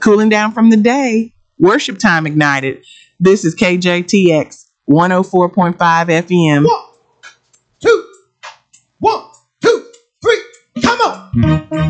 cooling down from the day. Worship time ignited. This is KJTX 104.5 FM. 1, 2, 1, 2, 3, come on.